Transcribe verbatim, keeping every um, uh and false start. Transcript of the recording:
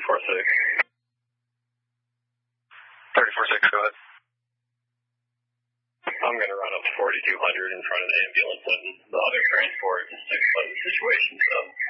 thirty-four six. thirty-four six, go ahead. I'm going to run up forty-two hundred in front of the ambulance and the other transport is six one situation, so